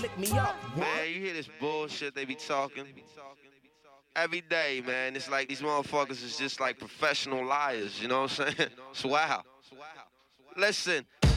hit me up. Man, you hear this bullshit they be talking every day, man. It's like these motherfuckers is just like professional liars, you know what I'm saying? It's wow. Listen,